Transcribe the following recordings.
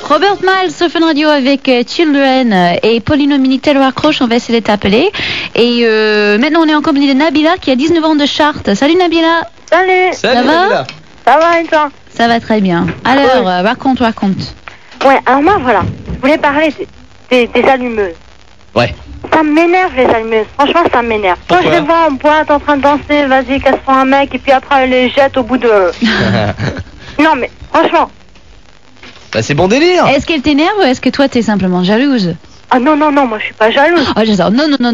Robert Miles sur Fun Radio avec Children et Pauline Ominitel raccroche, on va essayer de t'appeler. Et maintenant on est en compagnie de Nabila qui a 19 ans de Chartres. Salut Nabila. Salut. Ça va Nabila. Ça va et toi? Ça va très bien. Alors, raconte. Ouais, alors moi voilà, je voulais parler des allumeuses. Ouais. Ça m'énerve les allumeuses, franchement ça m'énerve. Quand je les vois en boîte en train de danser, vas-y casse-toi un mec et puis après elle les jette au bout de... Non mais franchement. Bah c'est bon délire. Est-ce qu'elle t'énerve ou est-ce que toi t'es simplement jalouse? Ah non, moi je suis pas jalouse. Oh j'adore,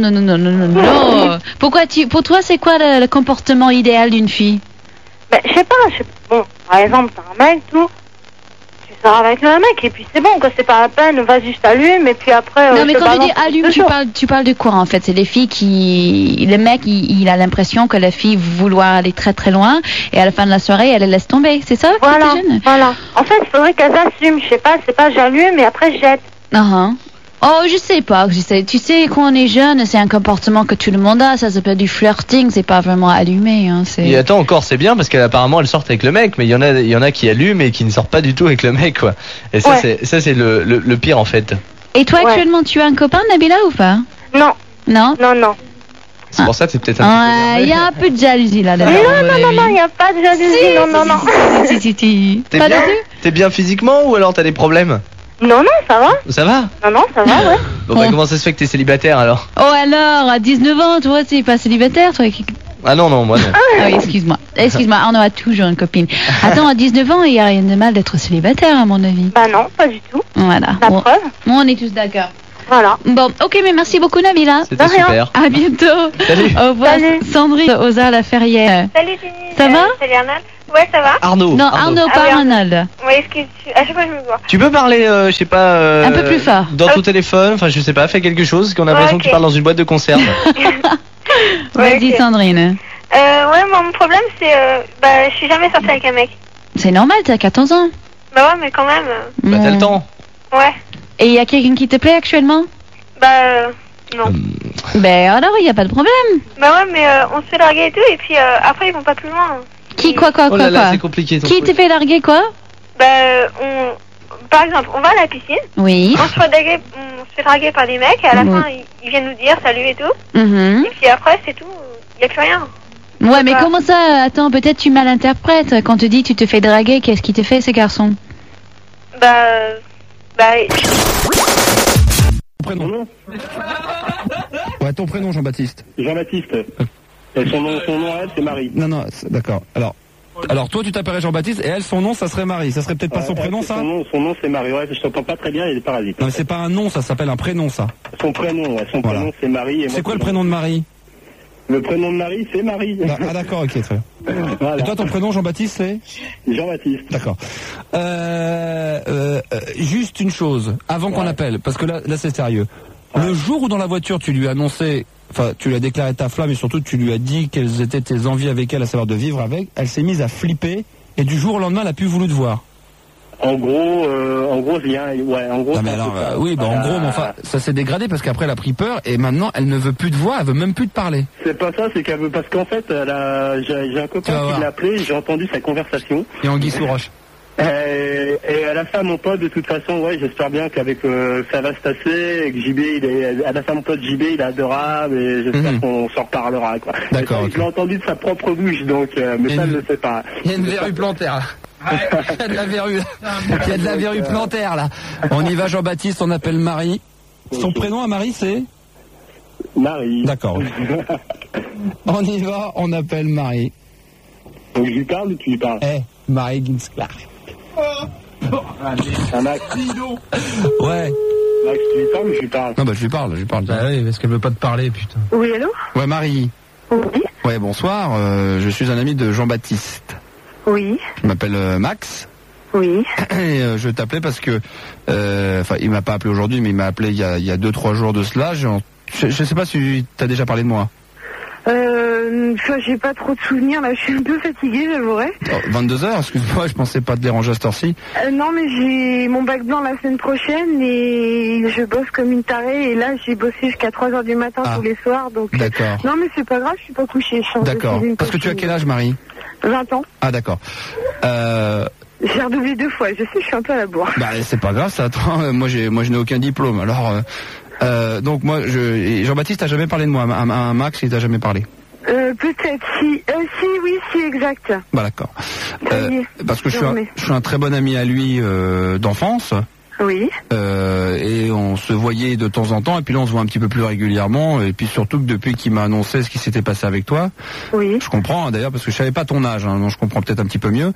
non. Pour toi c'est quoi le comportement idéal d'une fille? Ben je sais pas, bon, par exemple t'as un mec, tout... avec un mec et puis c'est bon que c'est pas la peine, vas-y je t'allume et puis après non mais quand tu dis allume tu parles de quoi en fait? C'est les filles qui le mec il a l'impression que la fille vouloir aller très très loin et à la fin de la soirée elle laisse tomber, c'est ça? Voilà en fait il faudrait qu'elles assument, je sais pas, c'est pas j'allume et après je jette. Oh, je sais pas. Tu sais, quand on est jeune, c'est un comportement que tout le monde a. Ça s'appelle du flirting. C'est pas vraiment allumé. Hein, et attends, encore, c'est bien parce qu'apparemment, elles sortent avec le mec, mais il y en a qui allument et qui ne sortent pas du tout avec le mec, quoi. Et ça, c'est le pire, en fait. Et toi, actuellement, tu as un copain, Nabila, ou pas? Non. Non? Non. C'est pour ça que c'est peut-être un il y a un peu de jalousie, là. Non, il n'y a pas de jalousie. Non. Si. T'es bien physiquement ou alors t'as des problèmes? Non, ça va. Ça va? Non, ça va, ouais. Bon, bah, comment ça se fait que t'es célibataire, alors? Oh, alors, à 19 ans, toi, t'es pas célibataire, toi? Ah non, moi non. Ah oui, excuse-moi, Arnaud a toujours une copine. Attends, à 19 ans, il n'y a rien de mal d'être célibataire, à mon avis. Bah non, pas du tout. Voilà. La preuve. Bon, on est tous d'accord. Voilà. Bon, ok, mais merci beaucoup, Nabila. C'était super. À bientôt. Salut. Au revoir, Sandrine Oza-la-Ferrière. Salut, Jenny. Ça va? Salut, Arnold. Ouais, ça va. Arnaud. Non, Arnaud, pas Arnold. Ouais, excuse, à chaque fois je me vois. Tu peux parler, je sais pas... un peu plus fort. Dans ton téléphone, enfin je sais pas, fais quelque chose, qu'on a l'impression que tu parles dans une boîte de conserve. Vas-y, Sandrine. Ouais, mon problème c'est, je suis jamais sortie avec un mec. C'est normal, t'as 14 ans. Bah ouais, mais quand même. Bah t'as le temps. Ouais. Et il y a quelqu'un qui te plaît actuellement? Non. Ben alors, il n'y a pas de problème. Bah ouais, mais on se fait larguer et tout, et puis après ils vont pas plus loin. Quoi Oh là là, c'est compliqué. Qui te fait larguer quoi? Par exemple, on va à la piscine. Oui. On se fait draguer par des mecs, et à la fin ils viennent nous dire salut et tout. Et puis après c'est tout, il n'y a plus rien. Ouais, mais comment ça? Attends, peut-être tu mal interprètes. Quand tu dis tu te fais draguer, qu'est-ce qui te fait ces garçons? Prénom. Ouais, ton prénom, Jean-Baptiste. Jean-Baptiste. Et son nom à elle, c'est Marie. Non, d'accord. Alors toi, tu t'appellerais Jean-Baptiste et elle, son nom, ça serait Marie. Ça serait peut-être pas son prénom, ça? Son nom, c'est Marie. Ouais, je t'entends pas très bien, il est parasite. Non, mais c'est pas un nom, ça s'appelle un prénom, ça. Son prénom, prénom, c'est Marie. Et c'est quoi le prénom de Marie? Le prénom de Marie, c'est Marie. Ah d'accord, ok, très bien. Voilà. Et toi, ton prénom, Jean-Baptiste, c'est? Jean-Baptiste. D'accord. Juste une chose, avant qu'on appelle, parce que là c'est sérieux. Le jour où dans la voiture, tu lui as annoncé, enfin, tu lui as déclaré ta flamme et surtout tu lui as dit quelles étaient tes envies avec elle, à savoir de vivre avec, elle s'est mise à flipper et du jour au lendemain, elle a plus voulu te voir. En gros, en gros. Non mais alors, oui, en gros, mais enfin, ça s'est dégradé parce qu'après elle a pris peur et maintenant elle ne veut plus te voir, elle veut même plus te parler. C'est pas ça, c'est qu'elle veut, parce qu'en fait, j'ai un copain qui l'a appelé, j'ai entendu sa conversation. Et Anguille sous roche. Et elle a fait à mon pote, de toute façon, ouais, j'espère bien qu'avec ça va se passer, et que JB, elle a fait à mon pote JB, il est adorable, et j'espère qu'on s'en reparlera, quoi. D'accord. Je l'ai entendu de sa propre bouche, donc, mais ça, je ne sais pas. Il y a une verrue plantaire, là. Il y a de la verrue, il y a de la verrue plantaire, là. On y va, Jean-Baptiste, on appelle Marie. Son prénom à Marie, c'est? Marie. D'accord. On y va, on appelle Marie. Donc je lui parle ou tu lui parles? Marie Ginsclark. Max. Ouais. Max, tu lui parles ou je lui parle? Non, je lui parle. Bah oui, parce qu'elle veut pas te parler, putain. Oui, allô? Ouais, Marie. Oui. Ouais, bonsoir, je suis un ami de Jean-Baptiste. Oui. Je m'appelle Max. Oui. Et je t'appelais parce que, il m'a pas appelé aujourd'hui, mais il m'a appelé il y a 2-3 jours de cela. Je sais pas si t'as déjà parlé de moi. J'ai pas trop de souvenirs, là, je suis un peu fatiguée, j'avouerai. 22h, excuse-moi, je pensais pas te déranger à cette heure-ci. Non, mais j'ai mon bac blanc la semaine prochaine et je bosse comme une tarée, et là, j'ai bossé jusqu'à 3h du matin tous les soirs, donc... D'accord. Non, mais c'est pas grave, je suis pas couchée. D'accord. Parce que tu as quel âge, Marie? 20 ans. Ah, d'accord. J'ai redoublé 2 fois, je sais, je suis un peu à la bourre. Bah c'est pas grave, ça. Attends, moi je n'ai aucun diplôme. Alors donc moi Jean-Baptiste t'a jamais parlé de moi, à Max il t'a jamais parlé. Peut-être si exact. Bah d'accord. Parce que je suis un très bon ami à lui d'enfance. Oui. Et on se voyait de temps en temps, et puis là on se voit un petit peu plus régulièrement, et puis surtout que depuis qu'il m'a annoncé ce qui s'était passé avec toi, oui. Je comprends d'ailleurs parce que je savais pas ton âge, donc je comprends peut-être un petit peu mieux.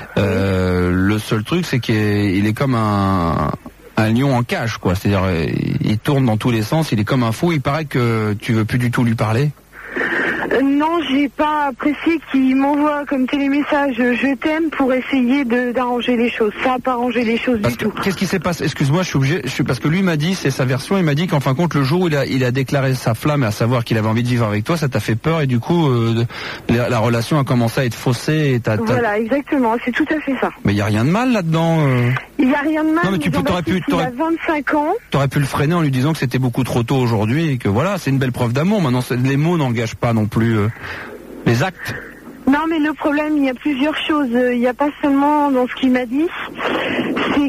Le seul truc c'est qu'il est comme un lion en cage, quoi. C'est-à-dire il tourne dans tous les sens, il est comme un fou. Il paraît que tu veux plus du tout lui parler. Non, j'ai pas apprécié qu'il m'envoie comme télémessage je t'aime pour essayer d'arranger les choses. Ça a pas arrangé les choses du tout. Qu'est-ce qui s'est passé? Excuse-moi, parce que lui m'a dit, c'est sa version, il m'a dit qu'en fin de compte, le jour où il a déclaré sa flamme et à savoir qu'il avait envie de vivre avec toi, ça t'a fait peur et du coup, la relation a commencé à être faussée et Voilà, exactement, c'est tout à fait ça. Mais il y a rien de mal là-dedans. Il y a rien de mal. Non, mais il a 25 ans. T'aurais pu le freiner en lui disant que c'était beaucoup trop tôt aujourd'hui et que voilà, c'est une belle preuve d'amour. Maintenant, les mots n'engagent pas non plus les actes. Non, mais le problème, il y a plusieurs choses. Il n'y a pas seulement dans ce qu'il m'a dit, c'est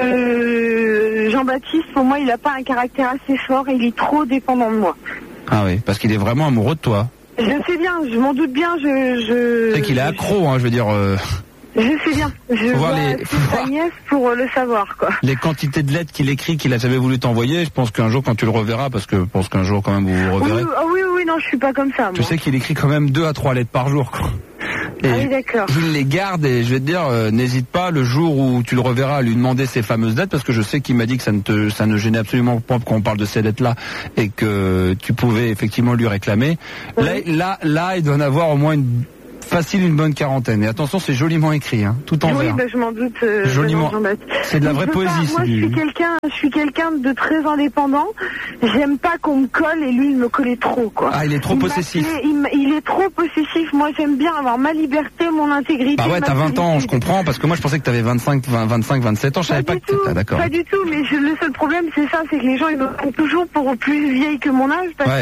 que Jean-Baptiste, pour moi, il n'a pas un caractère assez fort et il est trop dépendant de moi. Ah oui, parce qu'il est vraiment amoureux de toi. Je sais bien, je m'en doute bien. C'est qu'il est accro, hein, je veux dire. Je sais bien. Je vois sa nièce pour le savoir, quoi. Les quantités de lettres qu'il écrit, qu'il a jamais voulu t'envoyer, je pense qu'un jour, quand tu le reverras, parce que je pense qu'un jour, quand même, vous vous reverrez. Oui, non, je suis pas comme ça, moi. Tu sais qu'il écrit quand même 2 à 3 lettres par jour, quoi. Et oui, d'accord. Il les garde et je vais te dire, n'hésite pas le jour où tu le reverras à lui demander ces fameuses lettres, parce que je sais qu'il m'a dit que ça ne gênait absolument pas quand on parle de ces lettres-là et que tu pouvais effectivement lui réclamer. Oui. Là, il doit en avoir au moins une bonne quarantaine. Et attention, c'est joliment écrit, hein, tout en vert. Oui, je m'en doute. Joliment. C'est de la vraie poésie. Moi, je suis quelqu'un de très indépendant. J'aime pas qu'on me colle et lui, il me collait trop, quoi. Ah, il est trop possessif. Il est trop possessif. Moi, j'aime bien avoir ma liberté, mon intégrité. Bah ouais, t'as 20 ans, je comprends, parce que moi, je pensais que t'avais 25, 27 ans. Je savais pas que t'étais d'accord. Pas du tout, mais le seul problème, c'est ça, c'est que les gens, ils me prennent toujours pour plus vieille que mon âge parce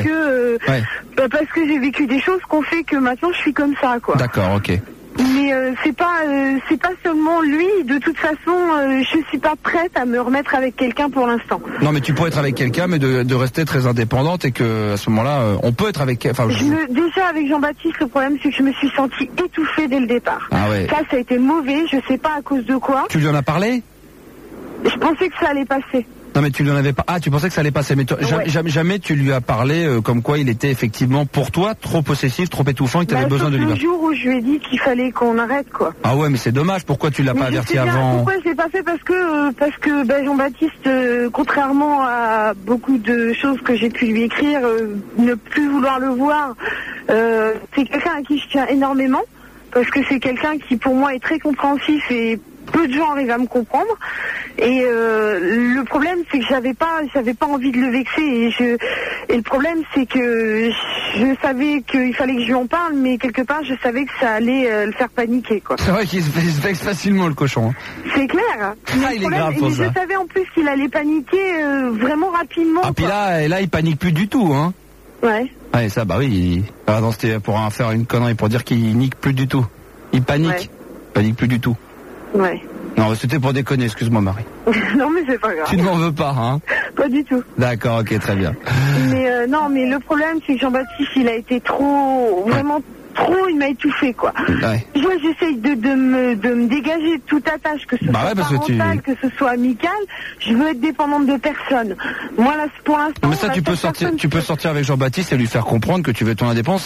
que j'ai vécu des choses qu'on fait que maintenant, je suis comme ça, quoi. D'accord, ok. Mais c'est pas seulement lui. De toute façon, je suis pas prête à me remettre avec quelqu'un pour l'instant. Non, mais tu pourrais être avec quelqu'un, mais de rester très indépendante et que à ce moment-là, on peut être avec. Enfin, déjà avec Jean-Baptiste, le problème c'est que je me suis sentie étouffée dès le départ. Ah ouais. Ça a été mauvais. Je sais pas à cause de quoi. Tu lui en as parlé? Je pensais que ça allait passer. Non, mais tu lui en avais pas. Ah, tu pensais que ça allait passer, mais jamais tu lui as parlé comme quoi il était effectivement pour toi trop possessif, trop étouffant, et que tu avais besoin de lui. Le jour où je lui ai dit qu'il fallait qu'on arrête, quoi. Ah ouais, mais c'est dommage. Pourquoi tu l'as pas averti avant? Pourquoi je l'ai pas fait? Parce que Jean-Baptiste, contrairement à beaucoup de choses que j'ai pu lui écrire, ne plus vouloir le voir, c'est quelqu'un à qui je tiens énormément, parce que c'est quelqu'un qui pour moi est très compréhensif et peu de gens arrivent à me comprendre. Et le problème, c'est que j'avais pas envie de le vexer. Et le problème, c'est que je savais qu'il fallait que je lui en parle, mais quelque part, je savais que ça allait le faire paniquer, quoi. C'est vrai qu'il se vexe facilement, le cochon. Hein. C'est clair. Il est grave pour ça. Je savais en plus qu'il allait paniquer vraiment rapidement. Ah, puis là, il panique plus du tout, hein. Ouais. Ouais, ça, bah oui. Pardon, c'était pour faire une connerie, pour dire qu'il nique plus du tout. Il panique. Ouais. Il panique plus du tout. Ouais. Non, c'était pour déconner, excuse-moi Marie. Non, mais c'est pas grave. Tu ne m'en veux pas, hein? Pas du tout. D'accord, ok, très bien. Mais non, mais le problème, c'est que Jean-Baptiste, il a été vraiment trop, il m'a étouffé, quoi. Ouais. Moi, j'essaye de me dégager de toute attache, que ce soit parental, que ce soit amical. Je veux être dépendante de personne. Moi, là, pour l'instant. Mais ça, tu peux sortir avec Jean-Baptiste et lui faire comprendre que tu veux ton indépendance.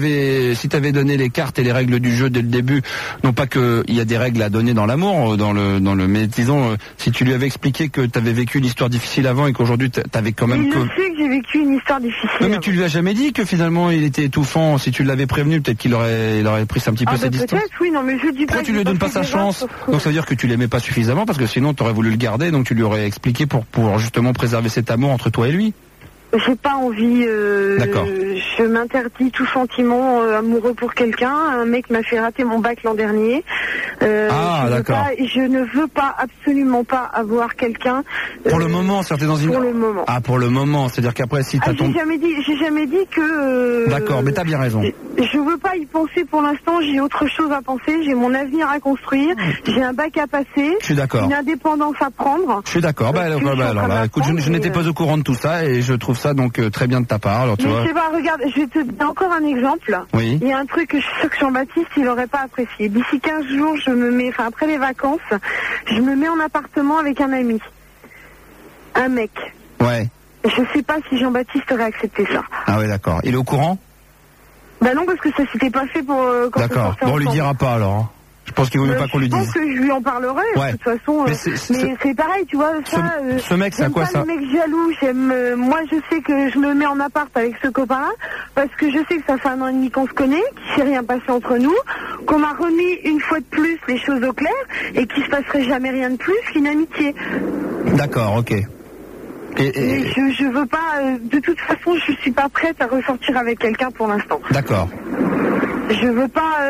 Si t'avais donné les cartes et les règles du jeu dès le début, non pas que il y a des règles à donner dans l'amour, mais disons, si tu lui avais expliqué que t'avais vécu une histoire difficile avant et qu'aujourd'hui t'avais quand même. Il le sait que j'ai vécu une histoire difficile. Non, mais tu lui as jamais dit que finalement il était étouffant. Si tu l'avais prévenu, peut-être qu'il aurait pris un petit peu ses distances. Peut-être, oui, non, mais je dis pas. Pourquoi tu lui donnes pas sa chance? Donc ça veut dire que tu l'aimais pas suffisamment, parce que sinon tu aurais voulu le garder, donc tu lui aurais expliqué pour justement préserver cet amour entre toi et lui. J'ai pas envie. D'accord. Je m'interdis tout sentiment amoureux pour quelqu'un. Un mec m'a fait rater mon bac l'an dernier. D'accord. Je ne veux pas, absolument pas avoir quelqu'un. Pour le moment, c'est dans une. Pour le moment. Ah, pour le moment, c'est-à-dire qu'après, si t'as J'ai jamais dit que. D'accord, mais t'as bien raison. Je veux pas y penser pour l'instant, j'ai autre chose à penser, j'ai mon avenir à construire, j'ai un bac à passer, je suis d'accord. Une indépendance à prendre. Je suis d'accord. Écoute, je n'étais pas au courant de tout ça et je trouve ça donc très bien de ta part. Alors, tu vois. C'est pas, regarde, je vais te donner encore un exemple. Oui. Il y a un truc que je suis sûre que Jean-Baptiste, il aurait pas apprécié. D'ici 15 jours, après les vacances, je me mets en appartement avec un ami. Un mec. Ouais. Je sais pas si Jean-Baptiste aurait accepté ça. Ah ouais, d'accord. Il est au courant? Bah non, parce que ça s'était pas fait pour... D'accord. Bon, on lui dira pas alors. Je pense qu'il vaut mieux pas qu'on lui dise. Je pense que je lui en parlerai, ouais. De toute façon. Mais c'est pareil, tu vois, ça... Ce mec, c'est à quoi ça? J'aime pas le mec jaloux, moi je sais que je me mets en appart avec ce copain-là, parce que je sais que ça fait 1 an et demi qu'on se connaît, qu'il s'est rien passé entre nous, qu'on m'a remis une fois de plus les choses au clair, et qu'il se passerait jamais rien de plus qu'une amitié. D'accord, ok. Mais je veux pas, de toute façon, je suis pas prête à ressortir avec quelqu'un pour l'instant. D'accord. Je veux pas.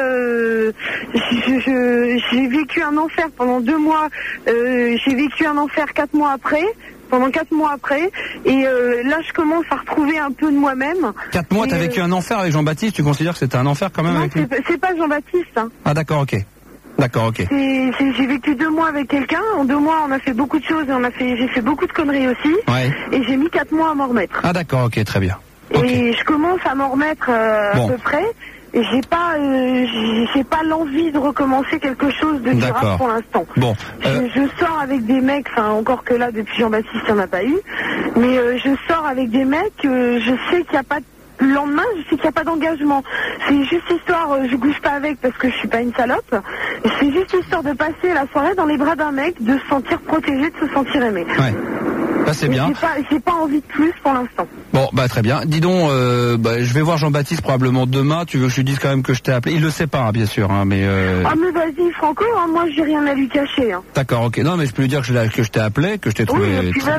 J'ai vécu un enfer pendant 2 mois. J'ai vécu un enfer 4 mois après. Pendant 4 mois après. Et là, je commence à retrouver un peu de moi-même. 4 mois, t'as vécu un enfer avec Jean-Baptiste. Tu considères que c'était un enfer quand même non, avec lui? C'est pas Jean-Baptiste. Hein. Ah d'accord, ok. D'accord, ok. J'ai vécu 2 mois avec quelqu'un. En 2 mois, on a fait beaucoup de choses. J'ai fait beaucoup de conneries aussi. Ouais. Et j'ai mis 4 mois à m'en remettre. Ah d'accord, ok, très bien. Okay. Et je commence à m'en remettre à peu près. Et j'ai pas l'envie de recommencer quelque chose de durable pour l'instant. Bon, je sors avec des mecs, enfin encore que là depuis Jean-Baptiste il n'y en a pas eu, mais je sors avec des mecs, je sais qu'il n'y a pas le lendemain, je sais qu'il n'y a pas d'engagement. C'est juste histoire, je bouge pas avec parce que je suis pas une salope. C'est juste histoire de passer la soirée dans les bras d'un mec, de se sentir protégé, de se sentir aimé. Ouais. Ça c'est bien. J'ai pas envie de plus pour l'instant. Bon, bah très bien. Dis donc, je vais voir Jean-Baptiste probablement demain. Tu veux que je lui dise quand même que je t'ai appelé? Il le sait pas, hein, bien sûr, hein, mais. Ah mais vas-y, Franco, hein, moi j'ai rien à lui cacher. Hein. D'accord, ok. Non, mais je peux lui dire que je t'ai appelé, que je t'ai trouvé. Oui,